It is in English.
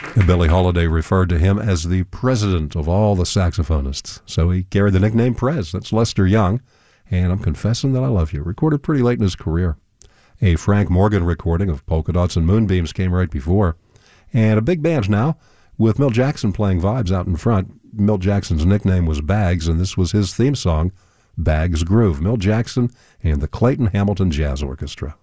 Billie Holiday referred to him as the president of all the saxophonists, so he carried the nickname Prez. That's Lester Young, and I'm Confessing That I Love You, recorded pretty late in his career. A Frank Morgan recording of Polka Dots and Moonbeams came right before. And a big band now, with Milt Jackson playing vibes out in front. Milt Jackson's nickname was Bags, and this was his theme song, Bags Groove. Milt Jackson and the Clayton Hamilton Jazz Orchestra.